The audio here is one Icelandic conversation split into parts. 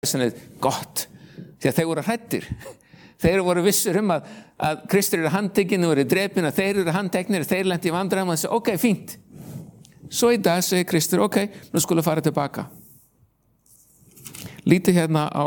gott, því að þeir voru hræddir. Þeir voru vissir að Kristur handtekinn og drepinn, að þeir eru handteknir, þeir lentu í vandræðum og þessi, ok, fínt. Svo í dag segir Kristur, ok, nú skulum fara tilbaka. Lítið hérna á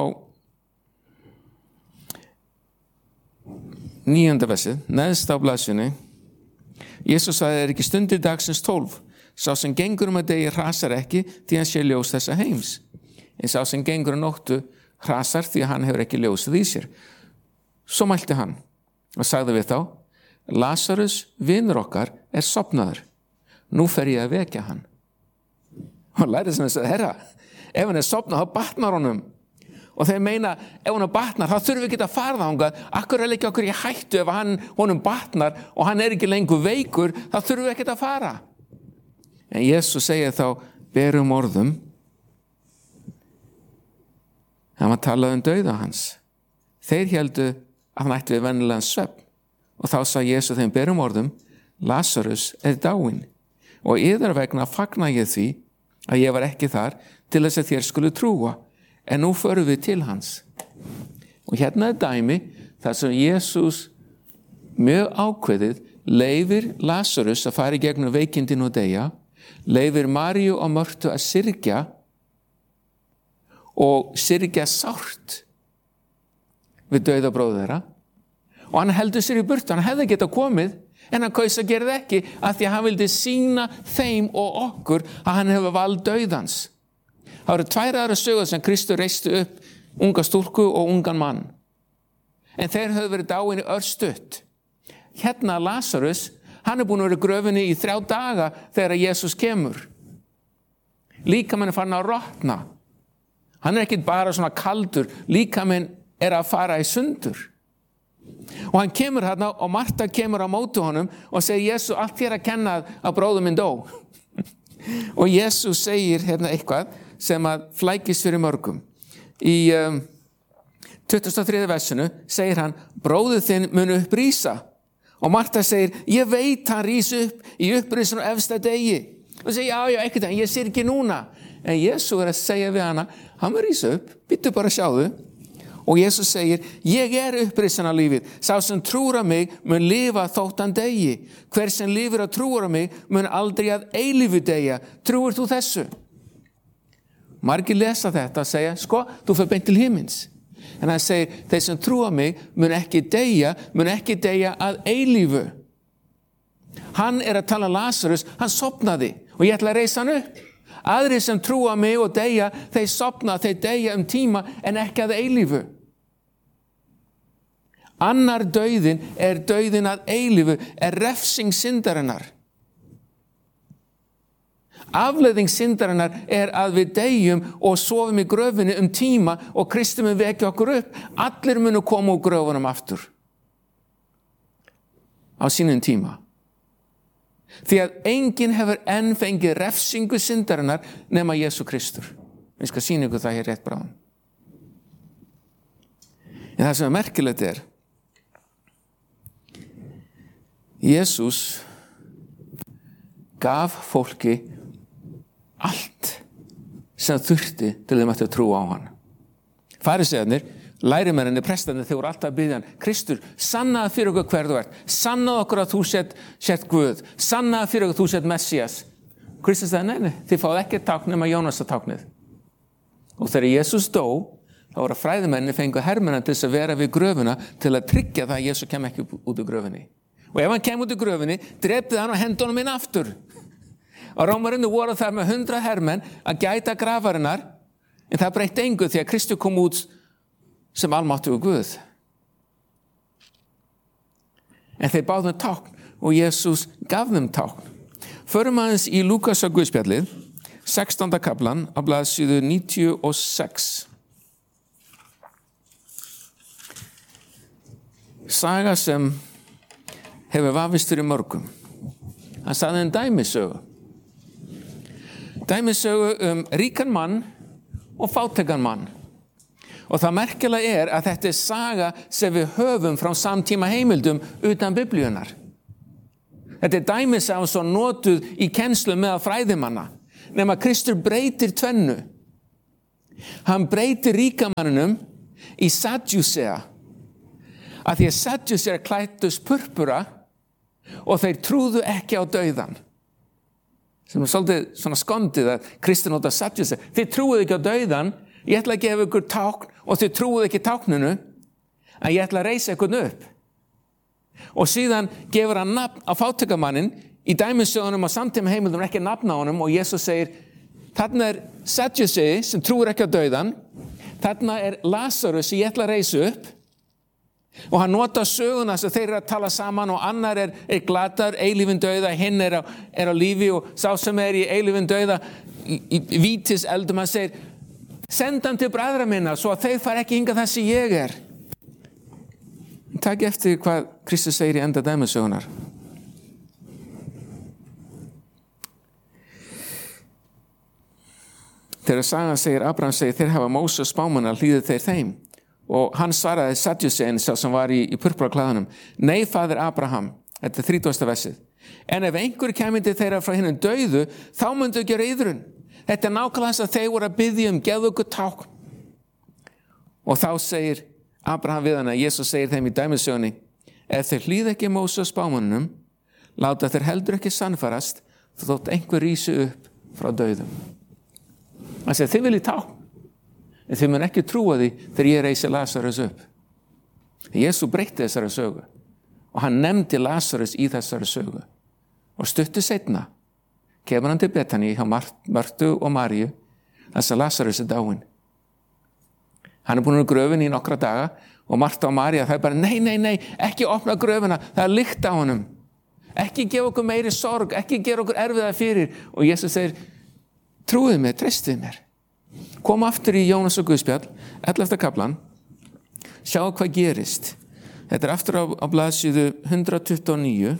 9. versið, neðst á blaðsjunni. Jesus sagði, ekki stundir dagsins 12. Sá sem gengur að degi hrasar ekki, því hann sé ljós þessa heims. En sá sem gengur nóttu hrasar, því hann hefur ekki ljósið í sér. Svo mælti hann og sagði við þá, Lazarus, vinur okkar, sofnaður. Nú fer ég að vekja hann. Og lærið sem þess að, herra, ef hann sofnað, þá batnar honum. Og þeir meina, ef hann batnar, þá þurfum við ekki að fara þangað. Akkur ekki okkur í hættu ef honum batnar og hann ekki lengur veikur, þá þurfum við ekki að fara. En Jesus segir þá, berum orðum, hann var talað dauða hans. Þeir héldu að hann ætti við venjulegan svefn. Og þá sagði Jesus þeim berum orðum, Lazarus dáinn. Og yðar vegna fagna ég því að ég var ekki þar til þess að þér skulu trúa. En nú förum við til hans. Og hérna dæmi þar sem Jesus mjög ákveðið leyfir Lazarus að fara í gegnum veikindin og deyja, leyfir Maríu og Mörtu að syrgja og syrgja sárt við dauða bróður þeirra og hann heldur sér í burtu, hann hefði getað komið en hann kaus að gera það ekki af því að hann vildi sýna þeim og okkur að hann hefur vald dauðans. Það eru 2 aðrar sögur sem Kristur reisti upp unga stúlku og ungan mann en þeir höfðu verið dáin í örstutt. Hérna Lazarus, hann búin að vera í gröfinni í 3 daga þegar Jesus kemur. Líkaminn farin að rotna. Hann ekki bara svona kaldur, líkaminn að fara í sundur. Og hann kemur hérna og Marta kemur á móti honum og segir, Jesus, allt þér að kenna að bróður minn dó. Og Jesus segir hérna eitthvað sem að flækist fyrir mörgum. Í 23. versinu segir hann, bróður þinn mun upprísa. Og Marta segir, ég veit hann rís upp í upprísun og efsta degi. Og segir, já, ekkert, ég sér ekki núna. En Jesus að segja við hana, hann mun rísa upp, býttu bara að sjáðu. Og Jesus segir, ég upprisan af lífið. Sá sem trúr á mig mun lifa þótt hann degi. Hver sem lifir og trúr á mig mun aldrei að eilífu deyja. Trúir þú þessu? Margir lesa þetta og segja, sko, þú fer beint til himins. En hann segir, þeir sem trú á mig mun ekki deyja að eilífu. Hann að tala Lazarus, hann sofnaði og ég ætla að reisa hann upp. Aðrir sem trú á mig og deyja, þeir sofna, þeir deyja tíma en ekki að eilífu. Annar dauðin dauðin að eilífu, refsing syndarinnar. Afleiðing syndarinnar að við deyjum og sofum í gröfinni tíma og Kristur mun vekja okkur upp. Allir munu koma úr gröfunum aftur. Á sínum tíma. Því að enginn hefur enn fengið refsingu syndarinnar nema Jesú Kristur. Við skal sýna ykkur það hér rétt bráðum. En það sem merkilegt Jesús gaf fólki allt sem þurfti til þeim að trúa á hann. Farisearnir, lærimennirnir, prestarnir, þeir voru alltaf að biðja hann, Kristur, sannaðu fyrir okkur hver þú ert, sannaðu okkur að þú sett Guð, sannaðu fyrir okkur að þú sett Messias. Kristur sagði, nei, þið fáðu ekki tákn nema Jónasar táknið. Og þegar Jesús dó, þá voru fræðimennir fengu hermennar til þess að vera við gröfuna til að tryggja það að Jesús kem ekki út úr gröfinni. Og ef hann kem út úr gröfinni, drepið hann og hendi honum inn aftur. Og Rómararnir voru þar með 100 hermenn að gæta grafarinnar, en það breytti engu því að Kristur kom út sem almáttugur Guð. En þeir báðu tákn og Jesús gaf þeim tákn. Förum aðeins í Lúkasar Guðspjallið, 16. kaplan á blaðsíðu 96. Saga sem hefur vafist fyrir mörgum. Hann sagði dæmisögu. Dæmisögu ríkan mann og fátækan mann. Og það merkilega að þetta saga sem við höfum frá samtíma heimildum utan biblíunar. Þetta dæmisaga svo notuð í kennslu meðal fræðimanna. Nema Kristur breytir tvennu. Hann breytir ríkamanninum í Sadducea, að því að Sadducear klæddust purpura og þeir trúðu ekki á dauðan. Sem er svolítið svona skondið að Kristinn nota Sadducear. Þið trúið ekki á dauðan, ég ætla að gefa ykkur tákn og þið trúið ekki tákninu, en ég ætla að reisa ykkur upp. Og síðan gefur hann nafn á fátækamannin í dæmisögunum og samtíma heimildum ekki nafn á honum og Jesus segir, þarna er Sadducei sem trúir ekki á dauðan, þarna er Lazarus sem ég ætla að reisa upp. Og hann notar söguna sem þeir eru að tala saman og annar er glatar, eilífinn dauða, hinn er á lífi og sá sem er í eilífinn dauða í vítis eldum, hann segir, send hann til bræðra minna svo að þeir fara ekki hingað þar sem ég er. Takk eftir hvað Kristus segir í enda dæmisögunar. Þegar sagan segir, Abraham segir, þeir hafa Móse spámanna, hlýðir þeir þeim. Og hann svaraði Sadducein sá sem var í purpuraklæðunum, nei, faðir Abraham, þetta er 30. versið, en ef einhver kæmi til þeirra frá hinum dauðu, þá myndu gera iðrun. Þetta er nákvæmlega þess að þeir voru að biðja gefðu ykkur tákn. Og þá segir Abraham við hana, Jesus segir þeim í dæmisögunni, ef þeir hlýða ekki Móse spámannunum, láta þeir heldur ekki sannfærast, þótt einhver rísi upp frá dauðum. Hann segir, þið viljið tákn. En þið mun ekki trúa því þegar ég reisi Lazarus upp. Jesús breytti þessari sögu og hann nefndi Lazarus í þessari sögu. Og stuttu seinna kemur hann til Betani hjá Martu og Maríu þess að Lazarus er dáinn. Hann er búin að gröfin í nokkra daga og Marta og María það er bara nei, ekki opna gröfina, það er lykt á honum. Ekki gefa okkur meiri sorg, ekki gera okkur erfiða fyrir. Og Jesús segir, trúið mér, treystið mér. Kom aftur í Jónas og Guðspjall, 11. kaplan, sjáu hvað gerist. Þetta er aftur á blaðsíðu 129.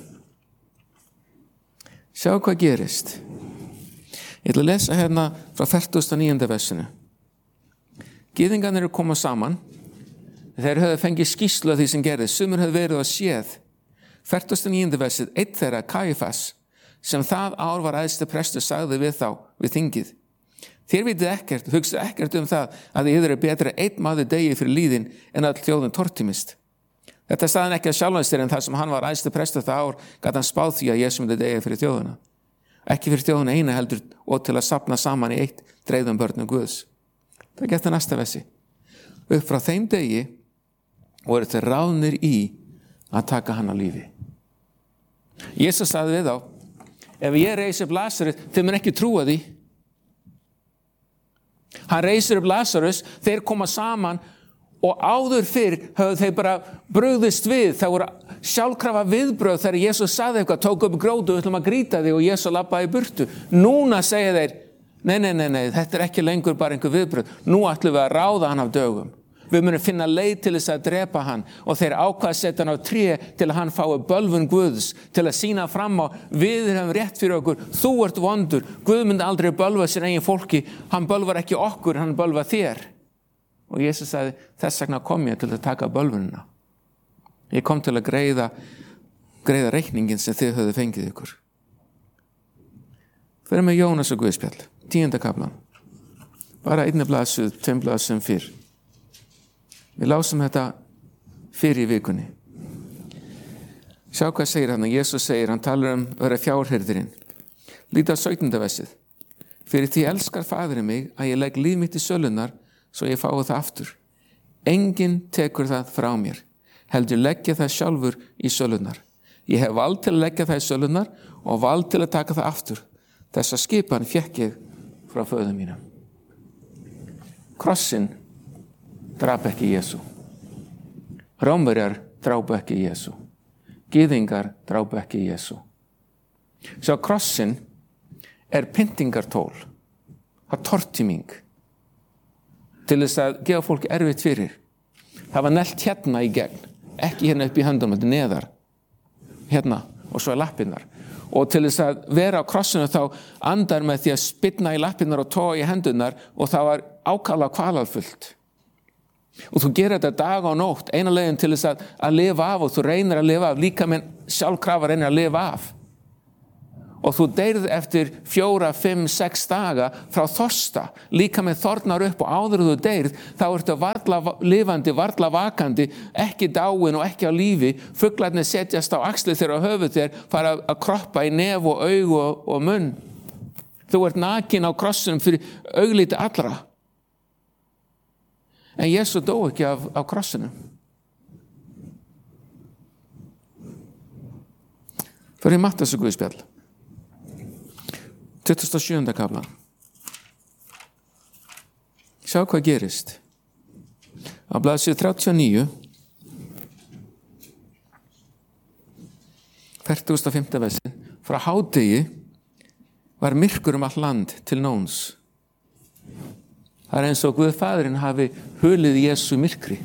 Sjáu hvað gerist. Ég ætla að lesa hérna frá 49. versinu. Gyðingarnir eru komað saman. Þeir höfðu fengið skýrslu af því sem gerðist. Sumir höfðu verið að séð. 49. versið, einn þeirra, Kæfas, sem það ár var æðsti prestur, sagði við þá, við þingið. Þér vitið ekkert, hugsið ekkert það að þið eru betra einn maður degi fyrir líðin en all þjóðin tortímist. Þetta sagði hann ekki að sjálfan sér en það sem hann var æðsti prestur það ár gat hann spáð því að Jesús myndi degi fyrir þjóðina. Ekki fyrir þjóðina eina heldur og til að safna saman í eitt dreifðum börnum Guðs. Það getur næsta versi. Upp frá þeim degi voru þeir ráðnir í að taka hann á lífi. Jesús sagði við þá, ef ég reisi upp Lazarus, þið mun ekki trúa því. Hann reisir upp Lazarus, þeir koma saman og áður fyrr höfðu þeir bara brugðist við. Það voru sjálfkrafa viðbröð þegar Jesús sagði eitthvað, tók upp grótu, við ætlum að grýta þig og Jesús labbaði í burtu. Núna segja þeir, nei, þetta er ekki lengur bara einhver viðbröð. Nú ætlum við að ráða hann af dögum. Við munum finna leið til þess að drepa hann og þeir ákvað setja hann á tré til að hann fái bölvun Guðs, til að sína fram á við höfum rétt fyrir okkur, þú ert vondur, Guð myndi aldrei bölva sér eigin fólki, hann bölvar ekki okkur, hann bölvar þér. Og Jesus sagði, þess vegna kom ég til að taka bölvunina. Ég kom til að greiða reikningin sem þið höfðu fengið ykkur. Fyrir með Jónas og Guðspjall, 10. kaplan. Bara einni blaðsíðu, 2 blaðsíðum fyrr. Við lásum þetta fyrir í vikunni. Sjá hvað segir hann. Jesus segir, hann talar að vera fjárhirðirinn. Líta á 17. versið. Fyrir því elskar faðurinn mig að ég legg líf mitt í sölunnar svo ég fái það aftur. Enginn tekur það frá mér. Heldur leggja það sjálfur í sölunnar. Ég hef vald til að leggja það í sölunnar og vald til að taka það aftur. Þessa skipan fékk ég frá föður mínum. Krossinn drap ekki Jesú. Rómverjar drápu ekki Jesú. Gyðingar drápu ekki Jesú. Svo krossinn er pyntingartól. Það er tortíming. Til þess að gefa fólki erfitt fyrir. Það var nelt hérna í gegn. Ekki hérna upp í höndunum, þetta neðar. Hérna og svo er lappirnar. Og til þess að vera á krossinu þá andar með því að spyrna í lappirnar og toga í hendunar og það var ákala kvalarfullt. Og þú gerir þetta dag og nótt, eina leiðin til þess að lifa af og þú reynir að lifa af, líka með sjálfkrafa reynir að lifa af. og þú deyrð eftir 4, 5, 6 daga frá þorsta, líka með þornar upp og áður þú deyrð, þá ertu varla lifandi, varla vakandi, ekki dáin og ekki á lífi, fuglarnir setjast á axlir þeirra og höfuð þér, fara að kroppa í nef og augu og munn. Þú ert nakin á krossinum fyrir augliti allra. En Jesús dó ekki á krossinum. Fyrir Matthías Guðspjall. 27. kafla. Sjá hvað gerist. Á blaðsíðu 39, 45. versi. Frá hádegi var myrkur allt land til nóns. Það eins og Guð Faðirinn hafi hulið Jesú myrkri.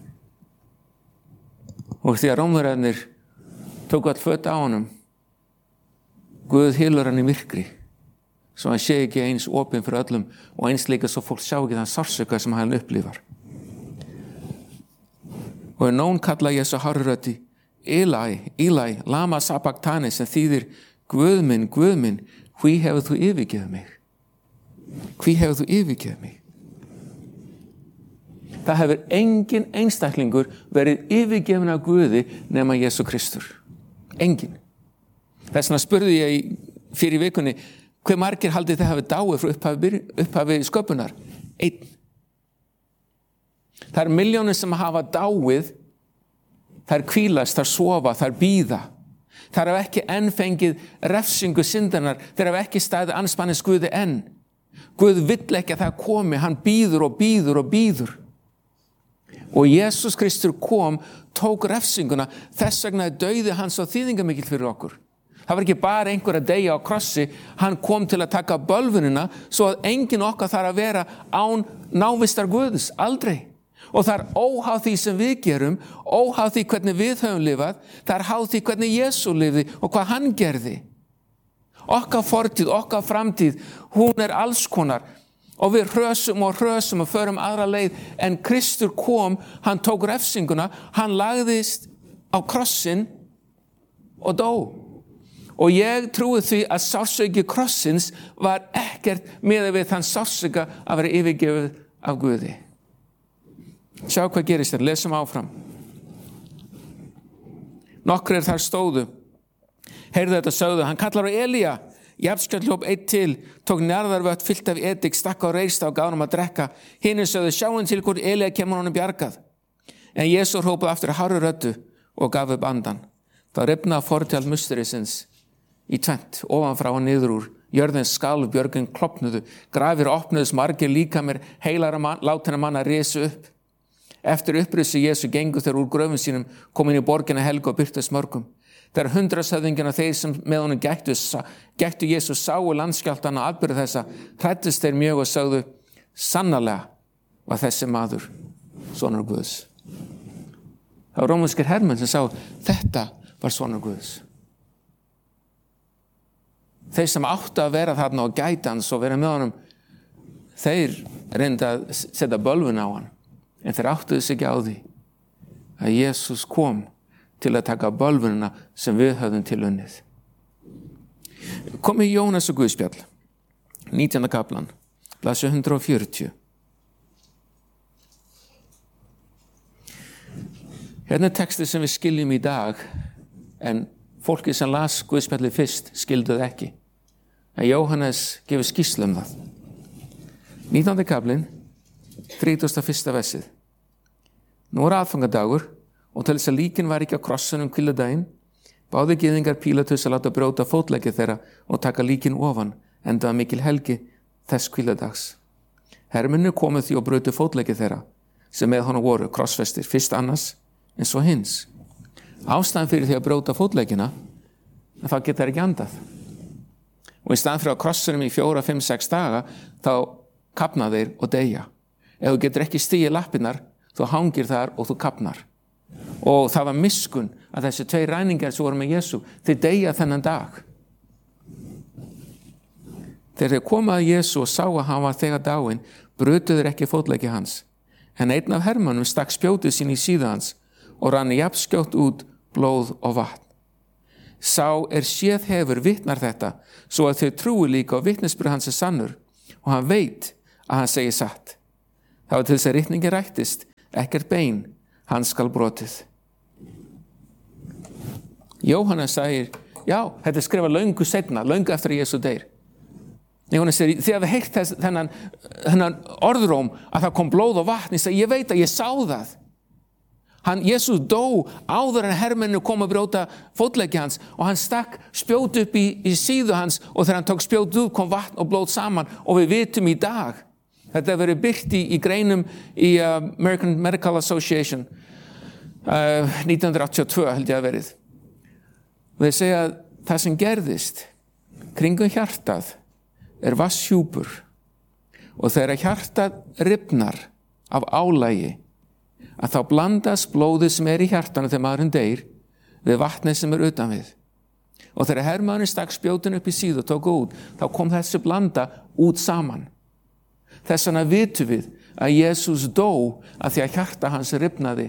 Og því að Rómverjarnir tóku all föt á honum, Guð hylur hann í myrkri, svo hann sé ekki eins opinn fyrir öllum og eins líka svo fólk sjá ekki þann sársauka sem hann upplifar. Og nón kalla Jesú hárri röddi, Eli, lama sabachthani, sem þýðir Guð minn, hví hefur þú yfirgefið mig? Hví hefur þú yfirgefið mig? Það hefur engin einstaklingur verið yfirgefin af Guði nema Jesú Kristur. Engin. Þess vegna spurði ég fyrir vikunni, hve margir haldið þið hafi dáið frá upphafi sköpunar? 1. Það er milljónir sem hafa dáið, það er hvílast, það er sofa, það er bíða. Það er ekki enn fengið refsingu syndarinnar, þeir hafa ekki staðið anspannins Guði enn. Guð vill ekki að það komi, hann bíður og bíður og bíður. Og Jesús Kristur kom, tók refsinguna, þess vegna er dauði hans og þýðingamikill fyrir okkur. Það var ekki bara einhver að deyja á krossi, hann kom til að taka bölvunina svo að enginn okkar þarf að vera án návistar Guðs, aldrei. Og það er óháð því sem við gerum, óháð því hvernig við höfum lifað, það er háð því hvernig Jesú lifði og hvað hann gerði. Okkar fortíð, okkar framtíð, hún er alls konar. Og við hrösum og förum aðra leið, en Kristur kom, hann tók refsinguna, hann lagðist á krossin og dó. Og ég trúi því að sársauki krossins var ekkert miðað við þann sársauka að vera yfirgefið af Guði. Sjá hvað gerist þér, lesum áfram. Nokkrir þar stóðu, heyrðu þetta, sögðu, hann kallar á Elía. Jafnskjöld hljóp einn til, tók njarðarvött fyllt af edik, stakk á reista og gaf honum að drekka. Hinir sögðu, sjáum til hvort Elía kemur honum bjargað. En Jesús hrópaði aftur hárri röddu og gaf upp andan. Það rifnaði fortjald musterisins í tvennt, ofanfrá og niður úr. Jörðin skalf, björgin klofnuðu, grafir opnuðust, margir líkamir heilara látinna manna risu upp. Eftir upprisu Jesú gengu þeir úr gröfum sínum, kom inn í borgina helgu og birtust mörgum. Þegar 100 þeir sem með honum gættu Jesú sáu landskjálftann og atburði þessa, hræddust þeir mjög og sögðu, sannarlega var þessi maður sonur Guðs. Það var rómverskir hermenn sem sá, þetta var sonur Guðs. Þeir sem áttu að vera þarna og gæta hans og vera með honum, þeir reyndu að setja bölvun á hann, en þeir áttuðu sig ekki á því að Jesús kom til að taka bölvunina sem við höfðum til unnið. Komið Jónas og Guðspjall, 19. kaplan, blaðsíðu 140. Hérna er texti sem við skiljum í dag, en fólki sem las Guðspjallið fyrst skildu það ekki. En Jóhannes gefur skýrslu það. 19. kaplinn, 31. versið. Nú er aðfangadagur, og til þess að líkin var ekki á krossunum hvíldardaginn, báðu gyðingar Pílatus að láta brjóta fótleggi þeirra og taka líkin ofan, enda var mikil helgi þess hvíldardags. Hermennir komu því og brjótu fótleggi þeirra, sem með honum voru krossfestir, fyrst annars en svo hins. Ástæðan fyrir því að brjóta fótleggina, en þá geta þeir ekki andað. Og í staðan fyrir á krossunum í 4, 5, 6 daga, þá kapna þeir og deyja. Ef þú getur ekki stigið lappirnar, þú hangir þar og þú kapnar. Og það var miskunn að þessi 2 ræningar sem voru með Jesú, þeir deyja þennan dag. Þegar þeir komu að Jesú og sá að hann var þegar dáinn, brutu þeir ekki fótleggi hans. En einn af hermönnum stakk spjótið sín í síðu hans og rann jafnskjótt út blóð og vatn. Sá séð hefur vitnar þetta, svo að þau trúi líka og vitnisburður hans sannur, og hann veit að hann segir satt. Það var til þess að ritningin rættist, ekkert bein, hann skal brotið. Jóhannes sagir, já, þetta skrifað löngu seinna, löngu eftir að Jesú deyr. Jóhannes segir, þið hafið heyrt þennan orðróm að það kom blóð og vatn. Ég veit að ég sá það. Jesús dó áður en hermennu kom að brjóta fótleggi hans og hann stakk spjót upp í síðu hans og þegar hann tók spjót upp kom vatn og blóð saman og við vitum í dag. Þetta verið birt í greinum í American Medical Association 1982 held ég að verið. Og þeir segja að það sem gerðist kringum hjartað vatnshjúpur og þegar hjartað rifnar af álagi að þá blandast blóðið sem í hjartanu þegar maðurinn deyr við vatnið sem utan við. Og þegar hermaðurinn stakk spjótin upp í síðu og tók út, þá kom þessi blanda út saman. Þess vegna vitum við að Jesús dó að því að hjarta hans rifnaði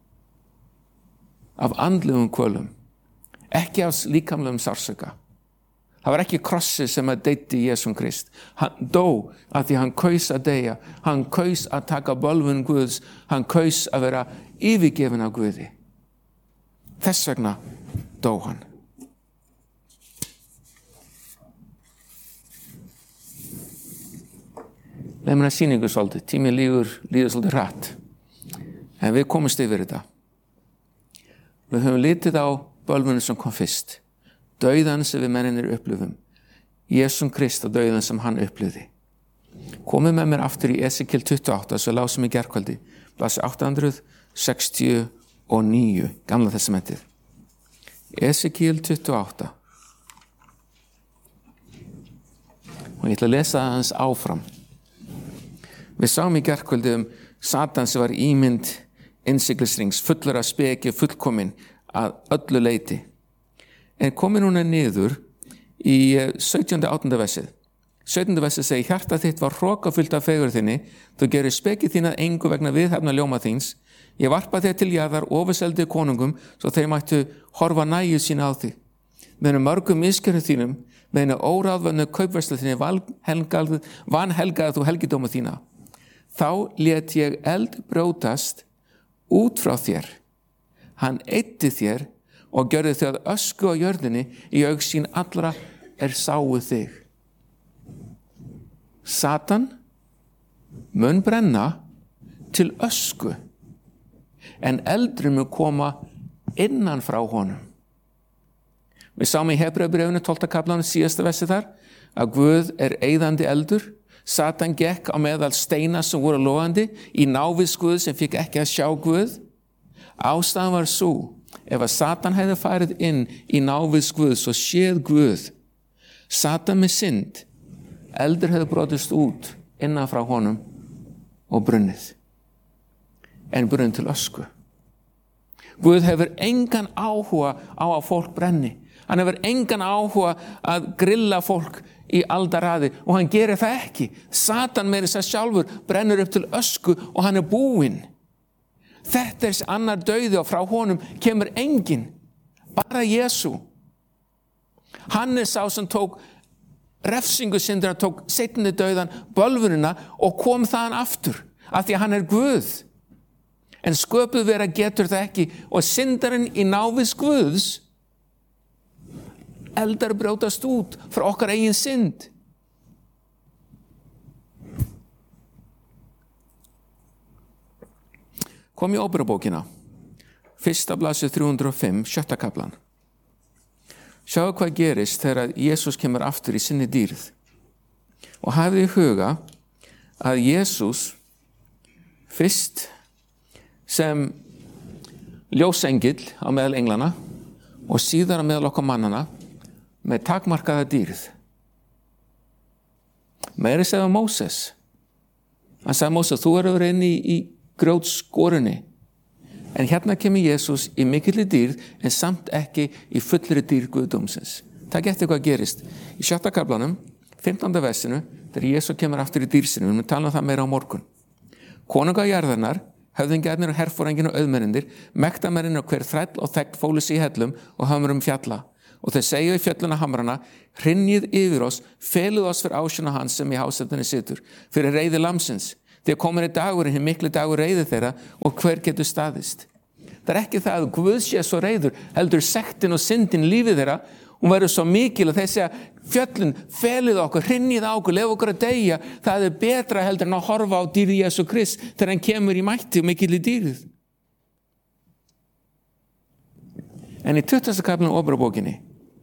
af andlegum kvölum, ekki af líkamlegum sársauka. Það var ekki krossið sem að deyti Jesúm Krist. Hann dó að því hann kaus að deyja. Hann kaus að taka bölvun Guðs. Hann kaus að vera yfirgefinn af Guði. Þess vegna dó hann. Leið mér að sýningu svolítið. Tíminn líður svolítið hratt. En við komumst yfir þetta. Við höfum litið á bölvunum sem kom fyrst. Dauðan sem við menninir upplifum. Jesúm Krist og dauðan sem hann upplifði. Komið með mér aftur í Esekiel 28 svo lásum í gærkvöldi. Blasi 869, Gamla testamentið. Esekiel 28. Og ég ætla að lesa það hans áfram. Við sáum í gærkvöldi Satan sem var ímynd innsiglisrings, fullur af speki, fullkomin að öllu leyti. En komið núna niður í 17. 18. versið. 17. versið segir, hjarta þitt var hrokafullt af fegurð þinni, þú gerir speki þín að engu vegna viðhafna ljóma þíns. Ég varpa þér til jarðar ofurseldi konungum, svo þeir mættu horfa næju sína á þig. Meðan mörgum misgjörnum þínum, meðan óráðvöndu kaupverslu þinni vanhelgaði þú helgidóma þína. Þá lét ég eld brjótast út frá þér. Hann eyddi þér og gjörði þau að ösku á jörðinni í augsýn allra sáu þig. Satan mun brenna til ösku, en eldurinn mun koma innan frá honum. Við sáum í Hebreubréfinu 12. kaflanum síðasta versi þar, að Guð eyðandi eldur. Satan gekk á meðal steina sem voru logandi í návist Guð sem fikk ekki að sjá Guð. Ástæðan var sú, ef að Satan hefði farið inn í návist Guðs og séð Guð, Satan með synd, eldur hefði brotist út innan frá honum og brunnið. En brunnið til ösku. Guð hefur engan áhuga á að fólk brenni. Hann hefur engan áhuga að grilla fólk í aldaraði og hann gerir það ekki. Satan meiri sér sjálfur brennur upp til ösku og hann búinn. Þetta annar dauði og frá honum kemur enginn, bara Jesú. Hann sá sem tók refsingu syndra, tók seinni dauðan, bölvunina og kom þaðan aftur, af því að hann Guð. En sköpuð vera getur það ekki og syndarinn í návist Guðs eldar brjótast út frá okkar eigin synd. Kom í Óperubókina, 1. blaðsíðu 305, 6. kaflan. Sjáu hvað gerist þegar Jesús kemur aftur í sinni dýrð. Og hafið í huga að Jesús fyrst sem ljósengill á meðal englana og síðar á meðal okkar mannana með takmarkaða dýrð. Meiri segði Móses. Hann sagði Móses, þú verður inn í grjótskorinni. En hérna kemur Jesús í mikilli dýrð en samt ekki í fullri dýrð Guðdómsins. Það getur hvað gerist. Í 6. kaflanum, 15. versinu, þegar Jesús kemur aftur í dýrsinu, við tala það meira á morgun. Konungar jarðarnar, höfðingjarnir og herforingin og auðmennir, mektamennir og hver þræll og þegn fólu sig í hellum og höfum fjalla. Og þeir segja í fjölluna hamrana, hrynjið yfir oss, felið oss fyrir ásjóna hans sem í hásetunni situr, fyrir reiði lamsins. Þegar komin dagurinn, hinn mikli dagur reiði þeirra og hver getur staðist. Það ekki það að Guð sé svo reiður, heldur sektin og syndin lífið þeirra, hún verður svo mikil að þeir segja, fjöllun, felið okkur, hrynjið á okkur, lef okkur að deyja, það betra heldur en að horfa á dýrið Jesú Krist þegar hann kemur í mætti og mikil í dýrið. En í 20. kaplanum Óperubókinni,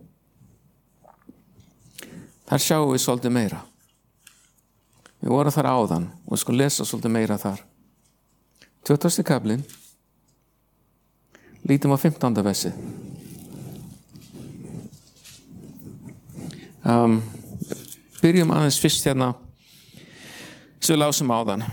þar sjáum við svolítið meira. Við vorum þar áðan og sko lesa svolítið meira þar. 20. kaplinn, lítum á 15. versið. Byrjum aðeins fyrst hérna sem við lásum áðan.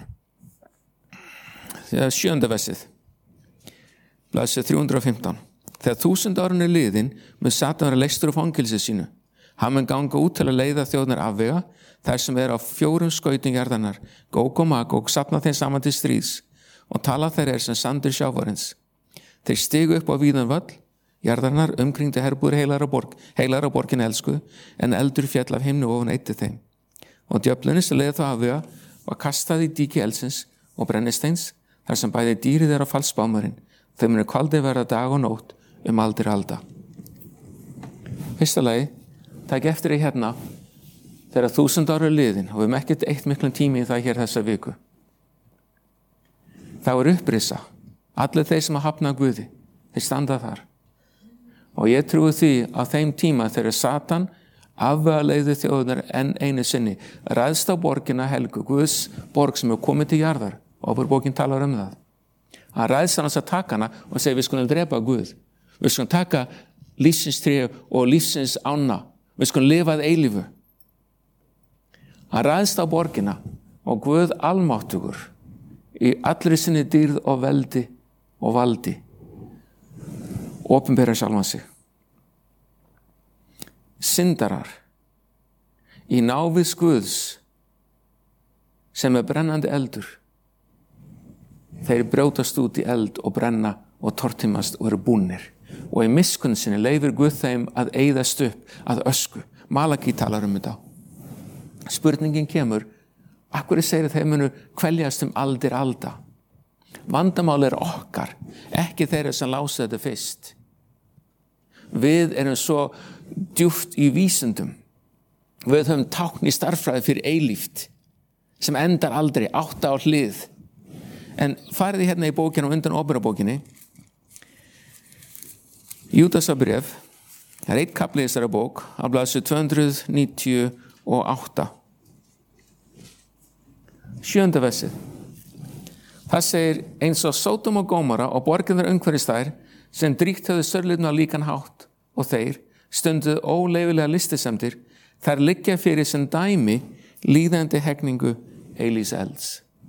7. versið, blaðsíða 315. Þegar 1000 árin liðin, mun Satan vera leystur úr fangelsinu sínu. Hann mun ganga út til að leiða þjóðnar afvega, þær sem á 4 skautum jarðarinnar, Góg og Magóg, safna þeim saman til stríðs og tala þeir sem sandur sjávarins. Þeir stigu upp á víðan völl, jarðarinnar umkringdu herbúri heilara borgin elsku, en eldur fjall af himnu ofan eitti þeim. Og djöflunni sem leiði þá afvega var kastað í díki eldsins og brennisteins, þar sem bæði dýrið á fallsbámarinn, þau munu kvaldi verða dag og nótt aldir alda. Fyrsta lagi, takk eftir því hérna, þegar 1000 ára liðin og við höfum ekkert eitt miklum tími í það hér þessa viku. Það upprisa. Allir þeir sem hafna Guði, þeir standa þar. Og ég trúi því að þeim tíma þegar Satan afvegaleiði þjóðunar enn einu sinni, ræðst á borgina helgu, Guðs borg sem komið til jarðar, Óperubókin talar það. Hann ræðst hann að taka hana og segir við skulum drepa Guð. Við skulum taka lífsins tré og lífsins ána. Við skulum lifa að eilífu. Hann ræðst á borgina og Guð almáttugur í allri sinni dýrð og veldi og valdi opinberar sjálfan sig. Syndarar í návist Guðs sem brennandi eldur, þeir brjótast út í eld og brenna og tortímast og eru búnir. Og í miskunn sinni leyfir Guð þeim að eyðast upp að ösku. Malaki talar þetta. Spurningin kemur, af hverju segir þeir munu kveljast aldir alda? Vandamál okkar, ekki þeirra sem lása þetta fyrst. Við erum svo djúpt í vísindum. Við höfum tákn í starffræði fyrir eilíft, sem endar aldrei, 8 á hlið. En farið hérna í bókina og undan Óperubókinni, Júdasarbréf, það eitt kapli í þessari bók, á blaðsíðu 298. 7. versið. Það segir, eins og Sódom og Gómora og borginnar umhverfis þær, sem dríkt höfðu sörlitna á líkan hátt, og þeir stunduðu óleyfilega listisemdir, þær liggja fyrir sem dæmi líðandi hegningu eilífs elds.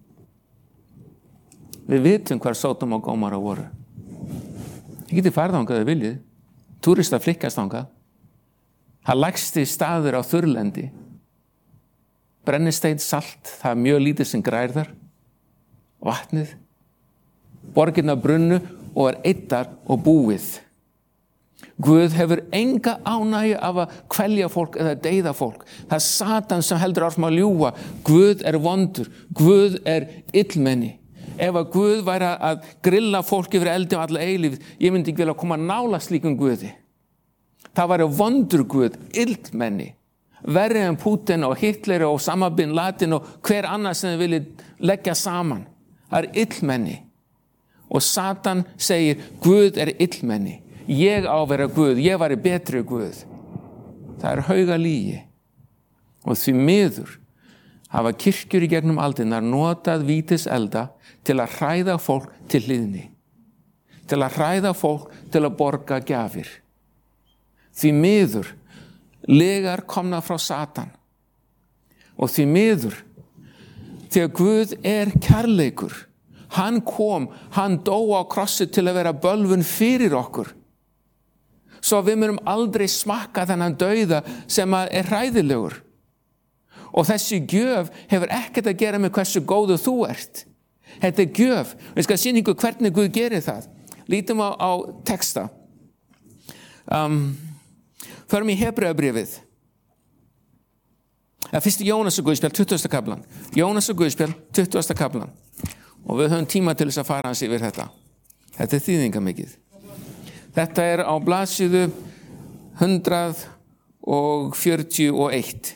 Við vitum hvar Sódom og Gómora voru. Þið getið farið þangað ef viljið. Túristar flikkast þangað. Það lægsti staður á þurrlendi. Brennisteinn, salt, það mjög lítið sem grær þar. Vatnið. Borgirnar brunnu og eittar og búið. Guð hefur enga ánægju af að kvelja fólk eða deyða fólk. Það Satan sem heldur áfram að ljúga. Guð vondur. Guð illmenni. Ef að Guð væri að grilla fólk yfir eldi alla eilífð, ég myndi ekki vilja koma nála slíkum Guði. Það væri vondur Guð, illmenni, verri en Putin og Hitler og Osama bin Laden og hver annar sem þið viljið leggja saman. Það illmenni. Og Satan segir, Guð illmenni. Ég á að vera Guð, ég væri betri Guð. Það hauga lygi. Og því miður hafa kirkjur í gegnum aldirnar notað vítis elda til að hræða fólk til hlýðni. Til að hræða fólk til að borga gjafir. Því miður, legar komna frá Satan. Og því miður, þegar Guð kærleikur, hann kom, hann dó á krossi til að vera bölvun fyrir okkur. Svo við munum aldrei smakka þennan dauða sem hræðilegur. Og þessi gjöf hefur ekkert að gera með hversu góðu þú ert. Þetta gjöf. Við skal sýna ykkur hvernig Guð gerir það. Lítum á texta. Förum í Hebreabréfið. Fyrsti Jónasar guðspjall, 20. kaplan. Jónasar guðspjall, 20. kaplan. Og við höfum tíma til þess að fara hans yfir þetta. Þetta þýðingamikið. Þetta á blaðsíðu 141.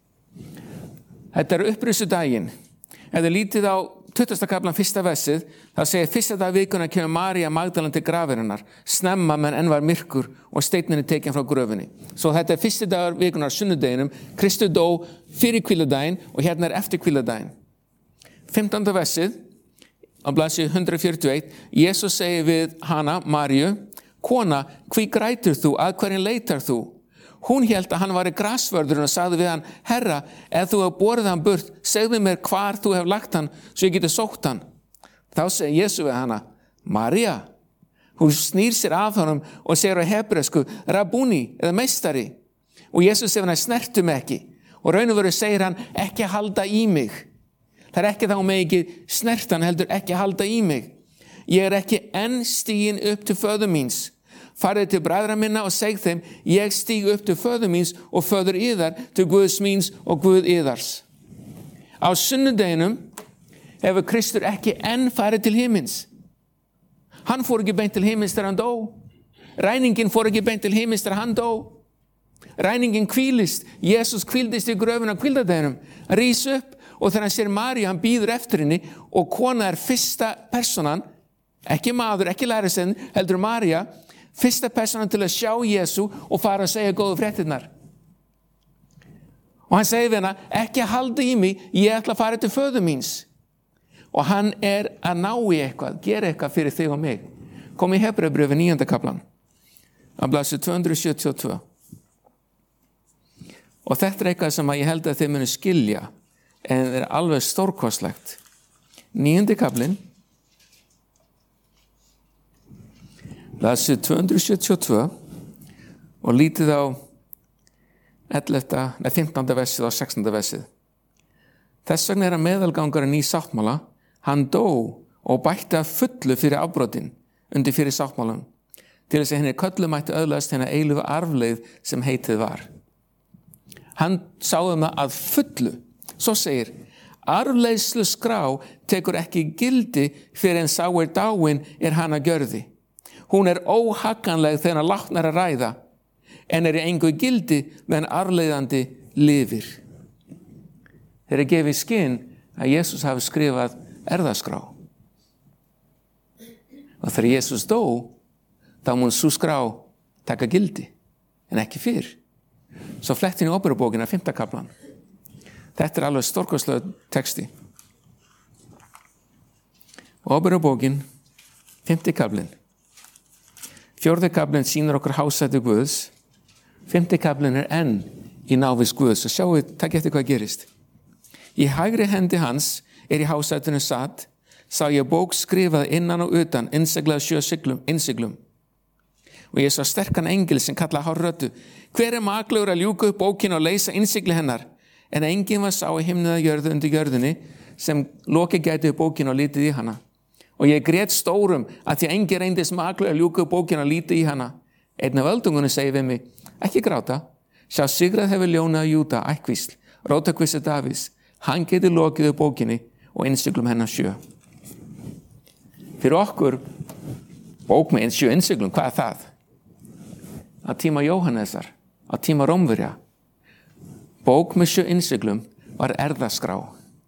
Þetta upprissudaginn. Ef þið lítið á 20. kaplan, fyrsta versið, það segir fyrsta dag vikunar kemur María Magdalena til grafarinnar, snemma menn enn var myrkur og steinninn tekin frá gröfinni. Svo þetta fyrsti dagur vikunar sunnudeginum, Kristur dó fyrir hvíldardaginn og hérna eftir hvíldardaginn. 15. versið, á blaðsíðu 141, Jesus segir við hana, Maríu, kona, hví grætur þú, að hverjum leitar þú? Hún hélt að hann var í grasvörðurinn og sagði við hann, Herra, ef þú hefur borið hann burt, segðu mér hvar þú hefur lagt hann, svo ég geti sótt hann. Þá segir Jesús við hana, María. Hún snýr sér að honum og segir á hebresku, Rabúni, eða meistari. Og Jesús segir hann, snertu mig ekki. Og raun og veru segir hann, ekki halda í mig. Það ekki þá mig ekki snert hann, heldur ekki halda í mig. Ég ekki enn stigin upp til föður míns. Farið til bræðra minna og seg þeim, ég stíg upp til föður míns og föður yðar, til Guðs míns og Guð yðars. Á sunnudeginum hefur Kristur ekki enn farið til himins. Hann fór ekki beint til himins þegar hann dó. Ræningin fór ekki beint til himins þegar hann dó. Ræningin hvílist. Jesus hvíldist í gröfin á hvíldardeginum. Hann rís upp og þegar hann sér Maríu, hann bíður eftir henni og kona fyrsta personan, ekki maður, ekki lærisveinn, heldur María, fyrsta personan til að sjá Jesú og fara að segja góðu fréttirnar. Og hann segir við hana, ekki halda í mig, ég ætla að fara til föður míns. Og hann að ná í eitthvað, gera eitthvað fyrir þig og mig. Kom í Hebreabréfið 9. kaplan, á blaðsíðu 272. Og þetta eitthvað sem ég held að þið munu skilja, en það alveg stórkostlegt. 9. kaplinn, blaðsíðu 272 og lítið á 15. versið og 16. versið. Þess vegna hann meðalgangarinn í sáttmála, hann dó og bætti að fullu fyrir afbrotin undir fyrir sáttmálan, til þess að henni köllu mætti öðlast henni eilífu arfleið sem heitið var. Hann sáði það að fullu, svo segir, arfleiðslu skrá tekur ekki gildi fyrir en sá dáin hana gjörði. Hún óhagganleg þegar hann látnar að ræða, en í engu gildi meðan arfleiðandi lifir. Þeir gefið skinn að Jesus hafi skrifað erfðaskrá. Og þegar Jesus dó, þá mun sú skrá taka gildi, en ekki fyrr. Svo flettin í Óperubókina, 5. kaplan. Þetta alveg stórkostlegur texti. Óperubókin, 5. kaplinn. 4. kaplinn sýnir okkur hásæti Guðs. 5. kaplinn enn í návist Guðs. Og sjáu, takk eftir hvað gerist. Í hægri hendi hans í hásætinu satt, sá ég bók skrifað innan og utan, innseglað 7 innsiglum. Og ég sá sterkan engil sem kallaði hárröddu, hver maklegur að ljúka upp bókinu og leysa innsigli hennar? En enginn var sá í himnið að jörðu undir jörðinni sem loki gæti upp bókinu og lítið í hana. Og ég grét stórum að því enginn reyndist maklegur að ljúka upp bókinu og lítið í hana. Einn af öldungunni segir við mig, ekki gráta, sjá sigrað hefur ljónið að Júda, ækkvísl, rótakvissi Davíðs, hann getur lokið upp bókinni og innsiglum hennar 7. Fyrir okkur, bók með 7 innsiglum, hvað það? Á tíma Jóhannesar, á tíma Rómverja, bók með 7 innsiglum var erfðaskrá.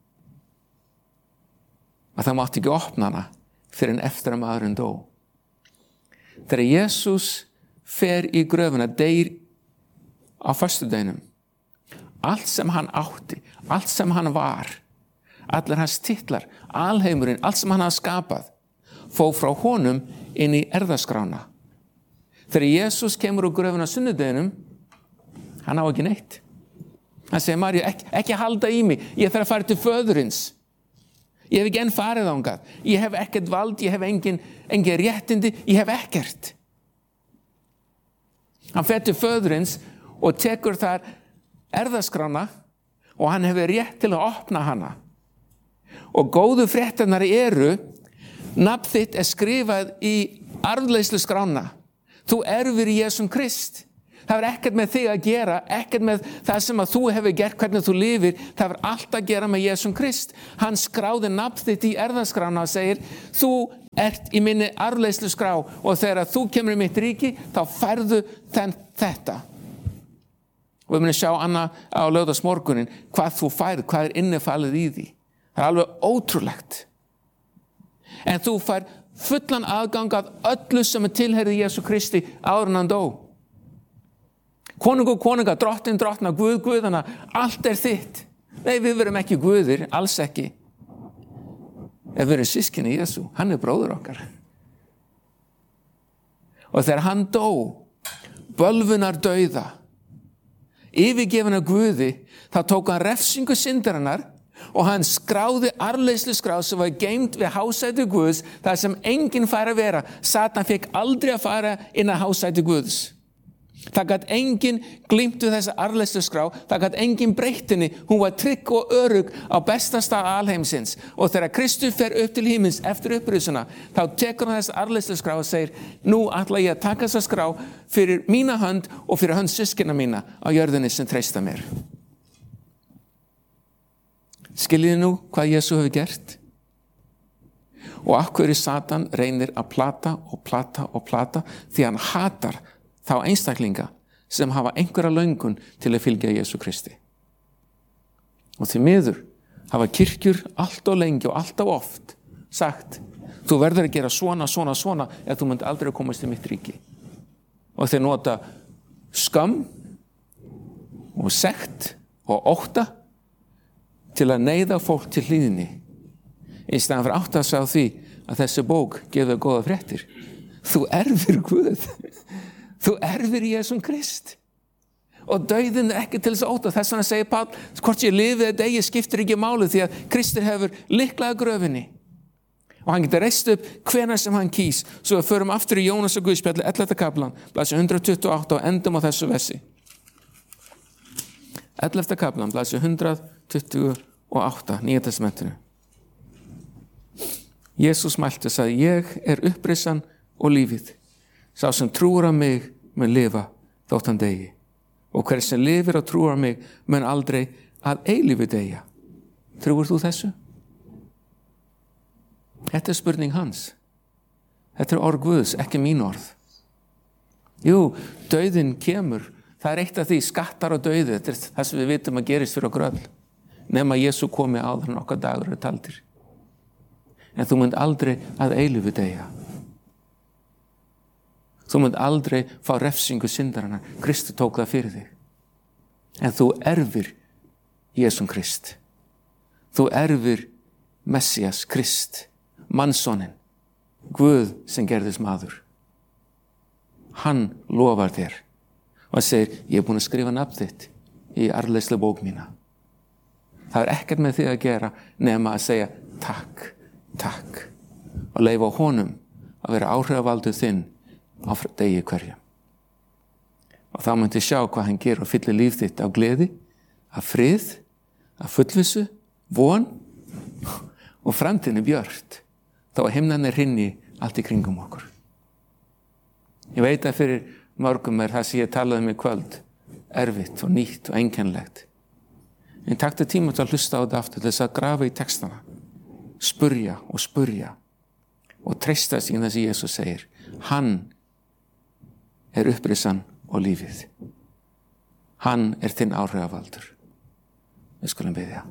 Og það mátti ekki opna hana fyrir en eftir að maðurinn dó. Þegar Jesus fer í gröfuna, deyr á föstudeginum, allt sem hann átti, allt sem hann var, allir hans titlar, alheimurinn, allt sem hann hafði skapað, fór frá honum inn í erfðaskrána. Þegar Jesus kemur úr gröfuna á sunnudeginum, hann á ekki neitt. Hann segir, Maríu, ekki halda í mig, ég þarf að fara til föðurins. Ég hef ekki enn farið þangað. Ég hef ekkert vald, ég hef engin réttindi, ég hef ekkert. Hann fer til föðurins og tekur þar erfðaskrána og hann hefur rétt til að opna hana. Og góðu fréttirnar eru, nafn þitt skrifað í arfleiðsluskrána. Þú erfir í Jesum Krist. Það hefur ekkert með þig að gera, ekkert með það sem að þú hefur gert, hvernig þú lifir. Það hefur allt að gera með Jesús Krist. Hann skráði nafn þitt í erfðaskrána og segir, þú ert í minni arfleiðslu skrá og þegar þú kemur í mitt ríki, þá færðu þetta. Og við munum sjá annað á laugardagsmorgunin hvað þú færð, hvað innifalið í því. Það alveg ótrúlegt. En þú færð fullan aðgang að öllu sem tilheyrði Jesú Kristi áður en hann dó. Konunga, drottna, guðana, allt þitt. Nei, við verum ekki guðir, alls ekki. Við verum systkini Jesú, hann bróðir okkar. Og þegar hann dó, bölvunar dauða, yfirgefin af Guði, þá tók hann refsingu syndarinnar og hann skráði arfleiðslu skrá sem var geymt við hásæti Guðs, þar sem enginn fær að vera. Satan fekk aldrei að fara inn að hásæti Guðs. Það gat enginn gleymt við þessa arfleiðslu skrá, það gat enginn breytt henni, hún var trygg og örugg á besta stað alheimsins. Og þegar Kristur fer upp til himins eftir upprisuna, þá tekur hann þessa arfleiðslu skrá og segir, nú ætla ég að taka þessa skrá fyrir mína hönd og fyrir hönd systkina mína á jörðinni sem treysta mér. Skiljiði nú hvað Jesú hefur gert? Og af hverju Satan reynir að plata því hann hatar þá einstaklinga sem hafa einhverja löngun til að fylgja Jesú Kristi. Og því miður hafa kirkjur allt og lengi og alltaf oft sagt, þú verður að gera svona eða þú munt aldrei komast í mitt ríki. Og þeir nota skam og sekt og ótta til að neyða fólk til hlýðni. Í staðan fyrir átt að sjá því að þessi bók gefur góða fréttir. Þú erfir Guð. Þú erfir Jesús Krist. Og dauðinn ekki til þess að ótta. Þess vegna segir Páll, hvort ég lifi eða degi skiptir ekki máli því að Kristur hefur lyklað að gröfinni. Og hann getur reist upp hvenær sem hann kýs. Svo við förum aftur í Jónas og Guðspjalli 11. kaplan, blaðsíða 128 og endum á þessu versi. 11. kaplan, blaðsíða 128, Nýja testamentinu. Jesús mælti og sagði, ég upprissan og lífið. Sá sem trúir á mig mun lifa þótt hann degi. Og hver sem lifir og trúir á mig mun aldrei að eilífu deyja. Trúir þú þessu? Þetta spurning hans. Þetta orð Guðs, ekki mín orð. Jú, dauðinn kemur. Það eitt af því, skattar og dauði. Þetta það sem við vitum að gerist fyrir okkur öll. Nema Jesú komi áður en okkar dagur taldir. En þú munt aldrei að eilífu deyja. Þú munt aldrei fá refsingu syndarinnar. Kristur tók það fyrir þig. En þú erfir Jesús Krist. Þú erfir Messias Krist, mannssonin, Guð sem gerðist maður. Hann lofar þér og segir, ég búin að skrifa nafn þitt í arfleiðslu bók mína. Það ekkert með þig að gera nema að segja takk og leyfa honum að vera áhrifavaldur þinn á degi hverjum. Og þá myndi sjá hvað hann gerir og fyllir líf þitt á gleði, af frið, af fullvissu, von og framtíðin björt, þá að himnarnir hrynji allt í kringum okkur. Ég veit að fyrir mörgum það sem ég talaði í kvöld erfitt og nýtt og einkennilegt. En taktu tíma til að hlusta á þetta aftur, til þess að grafa í textana, spurja og treysta sig í það sem Jesús segir. Hann upprissan og lífið. Hann þinn áhrifavaldur. Við skulum biðja.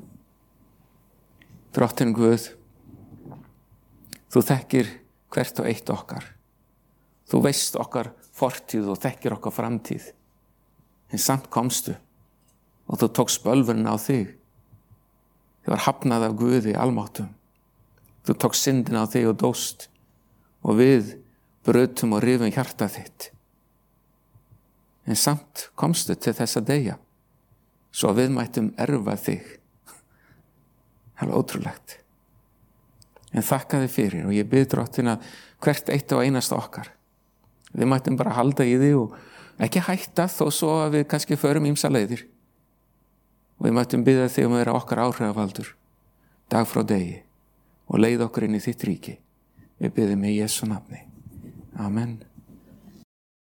Drottinn Guð, þú þekkir hvert og eitt okkar. Þú veist okkar fortíð og þekkir okkar framtíð. En samt komstu og þú tókst bölvunina á þig. Þið var hafnað af Guði almáttum. Þú tókst syndina á þig og dóst og við brutum og rifum hjartað þitt. En samt komstu til þess að deyja svo við mættum erfa þig. Það er ótrúlegt. En þakka þig fyrir og ég bið Drottinn að hvert eitt og einasta okkar. Við mættum bara halda í því og ekki hætta þó svo að við kannski förum ýmsa leiðir. Og við mættum biðja þig að vera okkar áhrifavaldur dag frá degi og leið okkur inn í þitt ríki. Við biðjum í Jesú nafni. Amen.